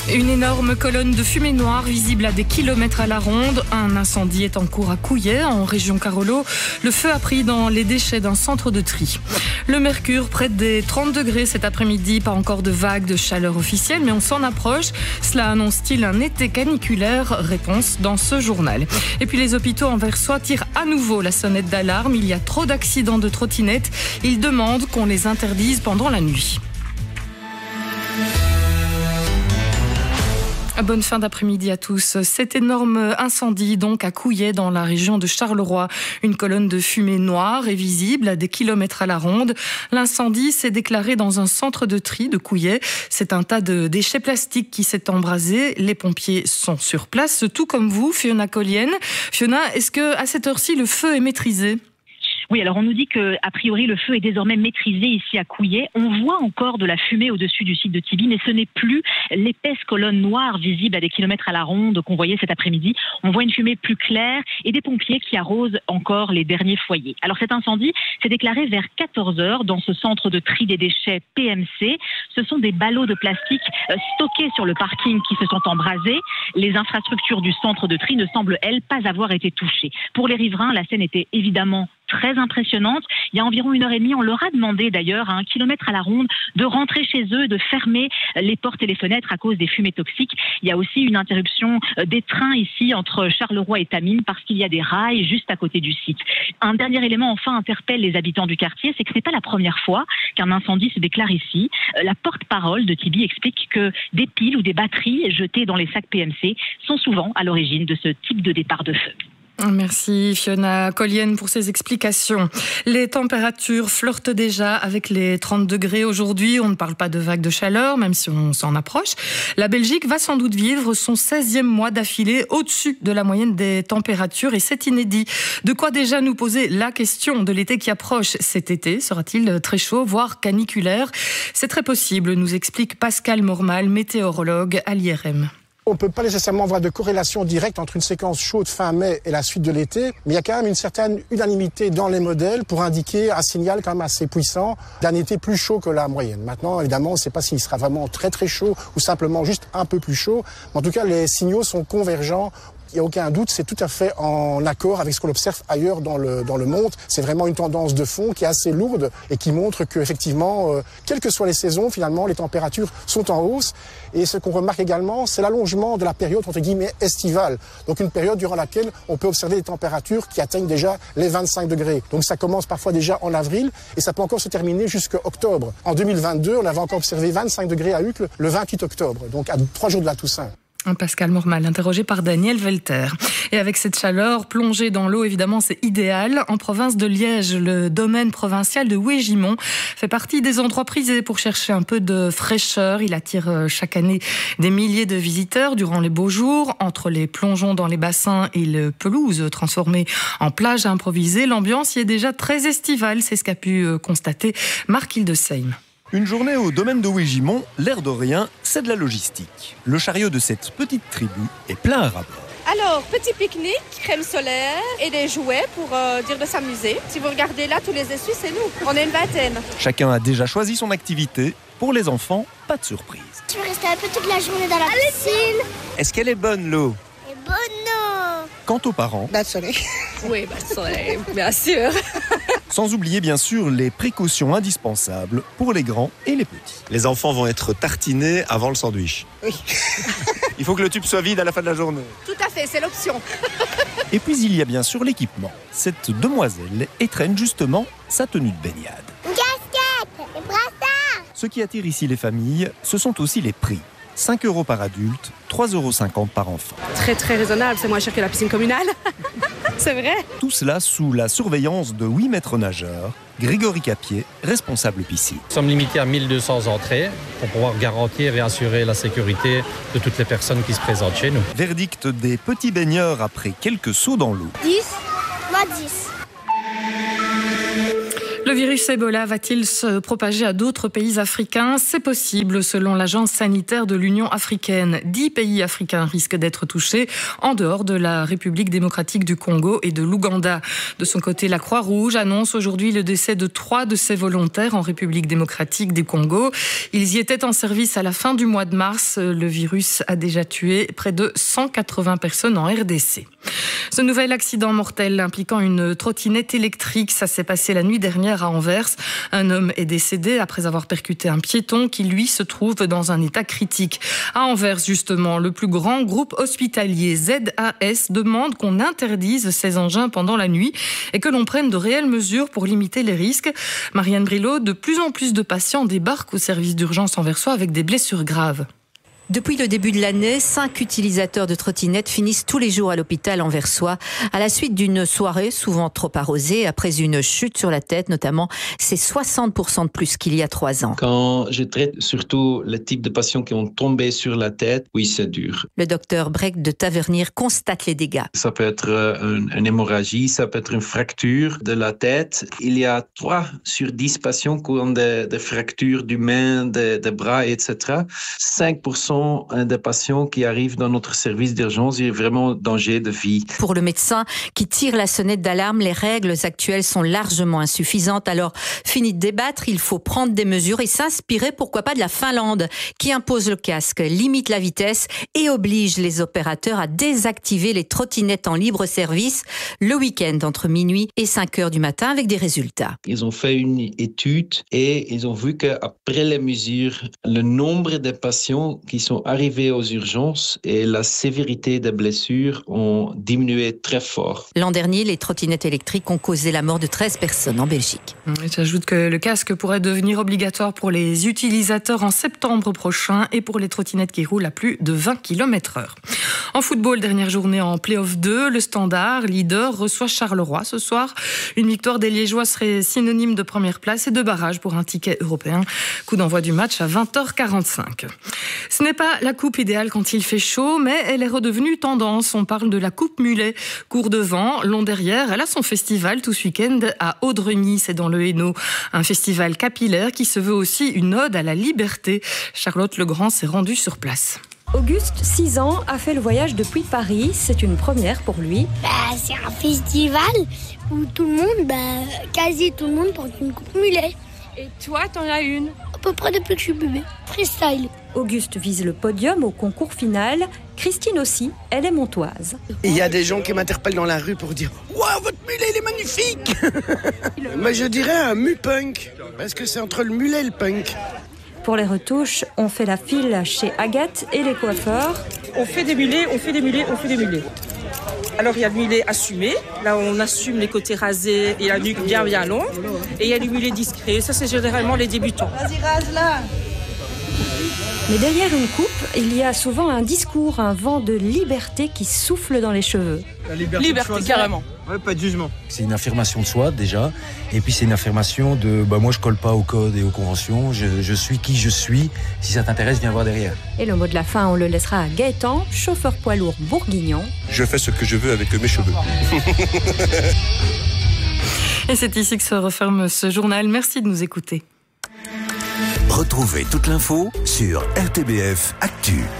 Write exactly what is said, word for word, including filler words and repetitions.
Une énorme colonne de fumée noire visible à des kilomètres à la ronde. Un incendie est en cours à Couillet, en région Carolo. Le feu a pris dans les déchets d'un centre de tri. Le mercure près des trente degrés cet après-midi. Pas encore de vague de chaleur officielle, mais on s'en approche. Cela annonce-t-il un été caniculaire? Réponse dans ce journal. Et puis les hôpitaux anversois tirent à nouveau la sonnette d'alarme. Il y a trop d'accidents de trottinettes. Ils demandent qu'on les interdise pendant la nuit. Bonne fin d'après-midi à tous. Cet énorme incendie donc à Couillet dans la région de Charleroi. Une colonne de fumée noire est visible à des kilomètres à la ronde. L'incendie s'est déclaré dans un centre de tri de Couillet. C'est un tas de déchets plastiques qui s'est embrasé. Les pompiers sont sur place, tout comme vous, Fiona Collienne. Fiona, est-ce que à cette heure-ci le feu est maîtrisé ? Oui, alors on nous dit que a priori le feu est désormais maîtrisé ici à Couillet. On voit encore de la fumée au-dessus du site de Tibi, mais ce n'est plus l'épaisse colonne noire visible à des kilomètres à la ronde qu'on voyait cet après-midi. On voit une fumée plus claire et des pompiers qui arrosent encore les derniers foyers. Alors cet incendie s'est déclaré vers quatorze heures dans ce centre de tri des déchets P M C. Ce sont des ballots de plastique stockés sur le parking qui se sont embrasés. Les infrastructures du centre de tri ne semblent, elles, pas avoir été touchées. Pour les riverains, la scène était évidemment très impressionnante. Il y a environ une heure et demie, on leur a demandé d'ailleurs à un kilomètre à la ronde de rentrer chez eux, de fermer les portes et les fenêtres à cause des fumées toxiques. Il y a aussi une interruption des trains ici entre Charleroi et Tamines parce qu'il y a des rails juste à côté du site. Un dernier élément enfin interpelle les habitants du quartier, c'est que ce n'est pas la première fois qu'un incendie se déclare ici. La porte-parole de Tibi explique que des piles ou des batteries jetées dans les sacs P M C sont souvent à l'origine de ce type de départ de feu. Merci Fiona Collienne pour ces explications. Les températures flirtent déjà avec les trente degrés aujourd'hui. On ne parle pas de vague de chaleur, même si on s'en approche. La Belgique va sans doute vivre son seizième mois d'affilée au-dessus de la moyenne des températures et c'est inédit. De quoi déjà nous poser la question de l'été qui approche. Cet été sera-t-il très chaud, voire caniculaire? C'est très possible, nous explique Pascal Mormal, météorologue à l'I R M. On ne peut pas nécessairement avoir de corrélation directe entre une séquence chaude fin mai et la suite de l'été, mais il y a quand même une certaine unanimité dans les modèles pour indiquer un signal quand même assez puissant d'un été plus chaud que la moyenne. Maintenant, évidemment, on ne sait pas s'il sera vraiment très très chaud ou simplement juste un peu plus chaud. Mais en tout cas, les signaux sont convergents. Il n'y a aucun doute, c'est tout à fait en accord avec ce qu'on observe ailleurs dans le, dans le monde. C'est vraiment une tendance de fond qui est assez lourde et qui montre qu'effectivement, euh, quelles que soient les saisons, finalement, les températures sont en hausse. Et ce qu'on remarque également, c'est l'allongement de la période, entre guillemets, estivale. Donc une période durant laquelle on peut observer des températures qui atteignent déjà les vingt-cinq degrés. Donc ça commence parfois déjà en avril et ça peut encore se terminer jusqu'à octobre. En deux mille vingt-deux, on avait encore observé vingt-cinq degrés à Uccle le vingt-huit octobre, donc à trois jours de la Toussaint. Pascal Mormal, interrogé par Daniel Velter. Et avec cette chaleur, plonger dans l'eau, évidemment, c'est idéal. En province de Liège, le domaine provincial de Wéjimont fait partie des endroits prisés pour chercher un peu de fraîcheur. Il attire chaque année des milliers de visiteurs durant les beaux jours. Entre les plongeons dans les bassins et les pelouses transformées en plage improvisée, l'ambiance y est déjà très estivale. C'est ce qu'a pu constater Marc Hildesheim. Une journée au domaine de Wéjimont, l'air de rien, c'est de la logistique. Le chariot de cette petite tribu est plein à ras. Alors, petit pique-nique, crème solaire et des jouets pour euh, dire de s'amuser. Si vous regardez là, tous les essuies, c'est nous. On est une vingtaine. Chacun a déjà choisi son activité. Pour les enfants, pas de surprise. Je vais rester un peu toute la journée dans la Allez, piscine. Est-ce qu'elle est bonne, l'eau? Elle est bonne, non. Quant aux parents... Bain de soleil. Oui, bain de soleil, bien sûr. Sans oublier bien sûr les précautions indispensables pour les grands et les petits. Les enfants vont être tartinés avant le sandwich. Oui. Il faut que le tube soit vide à la fin de la journée. Tout à fait, c'est l'option. Et puis il y a bien sûr l'équipement. Cette demoiselle étrenne justement sa tenue de baignade. Une casquette, des brassards. Ce qui attire ici les familles, ce sont aussi les prix. cinq euros par adulte, trois euros cinquante par enfant. Très très raisonnable, c'est moins cher que la piscine communale. C'est vrai. Tout cela sous la surveillance de huit maîtres nageurs. Grégory Capier, responsable piscine. Nous sommes limités à mille deux cents entrées pour pouvoir garantir et assurer la sécurité de toutes les personnes qui se présentent chez nous. Verdict des petits baigneurs après quelques sauts dans l'eau. dix, moi dix. Le virus Ebola va-t-il se propager à d'autres pays africains ? C'est possible, selon l'Agence sanitaire de l'Union africaine. Dix pays africains risquent d'être touchés, en dehors de la République démocratique du Congo et de l'Ouganda. De son côté, la Croix-Rouge annonce aujourd'hui le décès de trois de ses volontaires en République démocratique du Congo. Ils y étaient en service à la fin du mois de mars. Le virus a déjà tué près de cent quatre-vingts personnes en R D C. Ce nouvel accident mortel impliquant une trottinette électrique, ça s'est passé la nuit dernière à Anvers. Un homme est décédé après avoir percuté un piéton qui, lui, se trouve dans un état critique. À Anvers, justement, le plus grand groupe hospitalier Z A S demande qu'on interdise ces engins pendant la nuit et que l'on prenne de réelles mesures pour limiter les risques. Marianne Brilot, de plus en plus de patients débarquent au service d'urgence anversois avec des blessures graves. Depuis le début de l'année, cinq utilisateurs de trottinettes finissent tous les jours à l'hôpital anversois à la suite d'une soirée souvent trop arrosée après une chute sur la tête notamment. C'est soixante pour cent de plus qu'il y a trois ans. Quand je traite surtout le type de patients qui ont tombé sur la tête, oui, c'est dur. Le docteur Breck de Tavernier constate les dégâts. Ça peut être une, une hémorragie, ça peut être une fracture de la tête. Il y a trois sur dix patients qui ont des, des fractures du main, des, des bras, et cetera. cinq pour cent des patients qui arrivent dans notre service d'urgence, il y a vraiment danger de vie. Pour le médecin qui tire la sonnette d'alarme, les règles actuelles sont largement insuffisantes. Alors, fini de débattre, il faut prendre des mesures et s'inspirer, pourquoi pas, de la Finlande, qui impose le casque, limite la vitesse et oblige les opérateurs à désactiver les trottinettes en libre service le week-end entre minuit et cinq heures du matin avec des résultats. Ils ont fait une étude et ils ont vu qu'après les mesures, le nombre de patients qui sont arrivés aux urgences et la sévérité des blessures ont diminué très fort. L'an dernier, les trottinettes électriques ont causé la mort de treize personnes en Belgique. J'ajoute que le casque pourrait devenir obligatoire pour les utilisateurs en septembre prochain et pour les trottinettes qui roulent à plus de vingt kilomètres heure. En football, dernière journée en play-off deux, le Standard, leader, reçoit Charleroi ce soir. Une victoire des Liégeois serait synonyme de première place et de barrage pour un ticket européen. Coup d'envoi du match à vingt heures quarante-cinq. Ce n'est pas la coupe idéale quand il fait chaud, mais elle est redevenue tendance. On parle de la coupe mulet. Court devant, long derrière, elle a son festival tout ce week-end à Audreny, c'est dans le Hainaut. Un festival capillaire qui se veut aussi une ode à la liberté. Charlotte Legrand s'est rendue sur place. Auguste, six ans, a fait le voyage depuis Paris. C'est une première pour lui. Bah, c'est un festival où tout le monde, bah, quasi tout le monde porte une coupe mulet. Et toi, t'en as une ? À peu près depuis que je suis bébé. Freestyle. Auguste vise le podium au concours final. Christine aussi, elle est montoise. Il y a des gens qui m'interpellent dans la rue pour dire « Waouh, votre mulet, il est magnifique !» Mais je dirais un mu-punk, parce que c'est entre le mulet et le punk. Pour les retouches, on fait la file chez Agathe et les coiffeurs. On fait des mulets, on fait des mulets, on fait des mulets. Alors il y a le mulet assumé, là on assume les côtés rasés et la nuque bien bien longue. Et il y a le mulet discret, ça c'est généralement les débutants. Vas-y, rase là. Mais derrière une coupe, il y a souvent un discours, un vent de liberté qui souffle dans les cheveux. La liberté, liberté carrément. Ouais, pas de jugement. C'est une affirmation de soi déjà, et puis c'est une affirmation de bah moi je colle pas au code et aux conventions, je, je suis qui je suis, si ça t'intéresse viens voir derrière. Et le mot de la fin on le laissera à Gaëtan, chauffeur poids lourd bourguignon. Je fais ce que je veux avec mes cheveux. Et c'est ici que se referme ce journal, merci de nous écouter. Retrouvez toute l'info sur R T B F Actu.